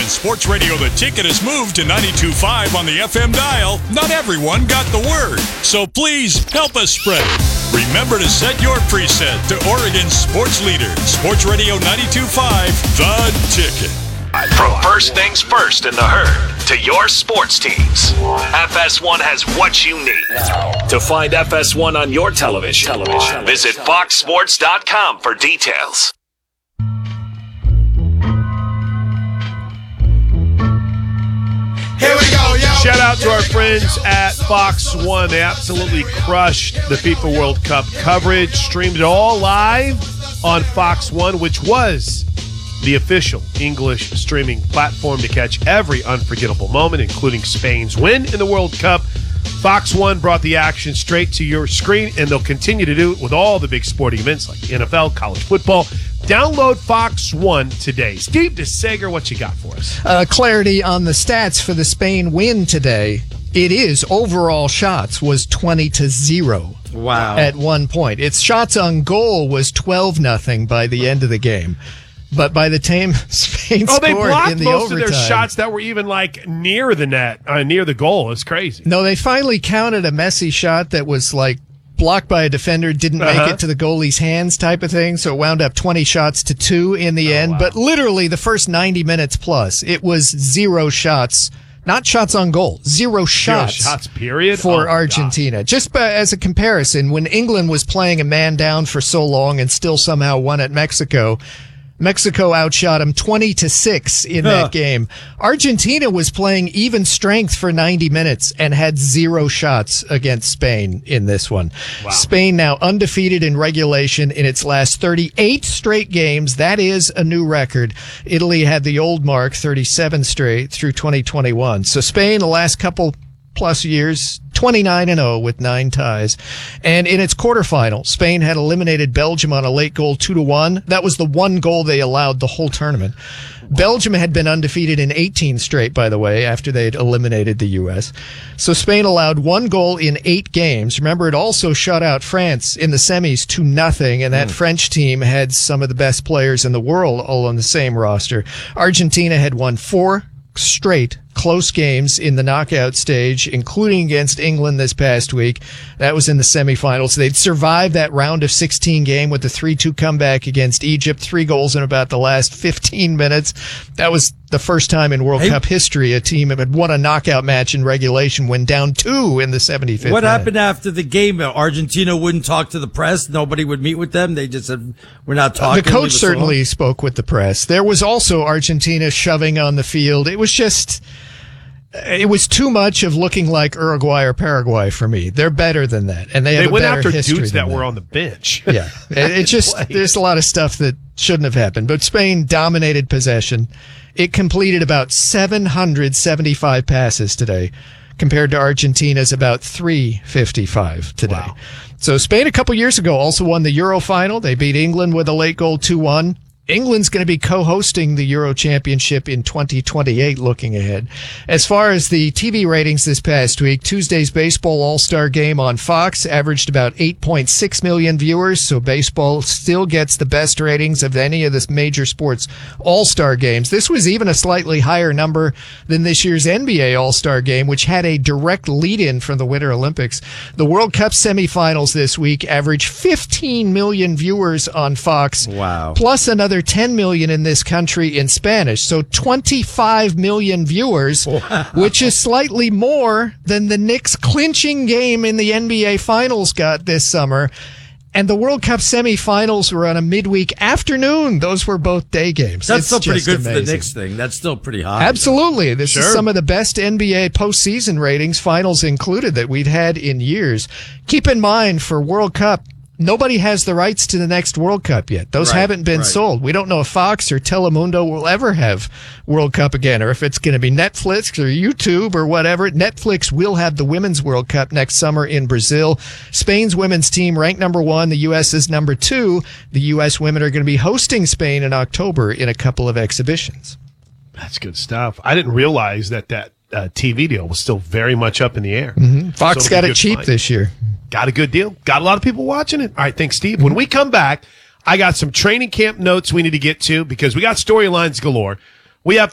Since Sports Radio The Ticket has moved to 92.5 on the FM dial, not everyone got the word. So please help us spread it. Remember to set your preset to Oregon's sports leader, Sports Radio 92.5, The Ticket. From first things first in the herd to your sports teams, FS1 has what you need. To find FS1 on your television, visit foxsports.com for details. Here we go, yo. Shout out to our friends at Fox One. They absolutely crushed the FIFA World Cup coverage. Streamed it all live on Fox One, which was the official English streaming platform to catch every unforgettable moment, including Spain's win in the World Cup. Fox One brought the action straight to your screen, and they'll continue to do it with all the big sporting events like NFL, college football. Download Fox One today. Steve DeSager, what you got for us? Clarity on the stats for the Spain win today. It is overall shots was 20-0. Wow. At one point. Its shots on goal was 12-0 by the end of the game. But by the time Spain scored they blocked in the most overtime, of their shots that were even like near the net, near the goal. It's crazy. No, they finally counted a Messi shot that was like blocked by a defender, didn't make it to the goalie's hands type of thing. So it wound up 20 shots to 2 in the end. Wow. But literally the first 90 minutes plus, it was 0 shots. Not shots on goal. 0 shots. 0 shots, period. For Argentina. God. Just as a comparison, when England was playing a man down for so long and still somehow won at Mexico, Mexico outshot them 20-6 in that game. Argentina was playing even strength for 90 minutes and had 0 shots against Spain in this one. Wow. Spain now undefeated in regulation in its last 38 straight games. That is a new record. Italy had the old mark, 37 straight through 2021. So Spain, the last couple plus years, 29-0 with 9 ties. And in its quarterfinal, Spain had eliminated Belgium on a late goal 2-1. That was the one goal they allowed the whole tournament. Belgium had been undefeated in 18 straight, by the way, after they'd eliminated the U.S. So Spain allowed 1 goal in 8 games. Remember, it also shut out France in the semis 2-0, and that French team had some of the best players in the world all on the same roster. Argentina had won 4 straight close games in the knockout stage, including against England this past week. That was in the semifinals. They'd survived that round of 16 game with the 3-2 comeback against Egypt, 3 goals in about the last 15 minutes. That was the first time in World Cup history a team had won a knockout match in regulation when down 2 in the 75th What minute. happened after the game? Argentina wouldn't talk to the press. Nobody would meet with them. They just said, we're not talking. The coach certainly spoke with the press. There was also Argentina shoving on the field. It was too much of looking like Uruguay or Paraguay for me. They're better than that, and they have went a better after history dudes that than were on the bench. Yeah, it just there's a lot of stuff that shouldn't have happened. But Spain dominated possession. It completed about 775 passes today, compared to Argentina's about 355 today. Wow. So Spain a couple years ago also won the Euro final. They beat England with a late goal 2-1. England's going to be co-hosting the Euro Championship in 2028 looking ahead. As far as the TV ratings this past week, Tuesday's Baseball All-Star Game on Fox averaged about 8.6 million viewers, so baseball still gets the best ratings of any of the major sports All-Star Games. This was even a slightly higher number than this year's NBA All-Star Game, which had a direct lead-in from the Winter Olympics. The World Cup semifinals this week averaged 15 million viewers on Fox. Wow. Plus another 10 million in this country in Spanish. So 25 million viewers, which is slightly more than the Knicks clinching game in the NBA Finals got this summer. And the World Cup semifinals were on a midweek afternoon. Those were both day games. That's still pretty good amazing. for the Knicks thing. That's still pretty high. Absolutely. This is some of the best NBA postseason ratings, finals included, that we've had in years. Keep in mind, for World Cup, nobody has the rights to the next World Cup yet. Those haven't been sold. We don't know if Fox or Telemundo will ever have World Cup again, or if it's going to be Netflix or YouTube or whatever. Netflix will have the Women's World Cup next summer in Brazil. Spain's women's team ranked number 1. The U.S. is number 2. The U.S. women are going to be hosting Spain in October in a couple of exhibitions. That's good stuff. I didn't realize that TV deal was still very much up in the air. Mm-hmm. Fox got it cheap this year. Got a good deal. Got a lot of people watching it. All right, thanks, Steve. When we come back, I got some training camp notes we need to get to because we got storylines galore. We have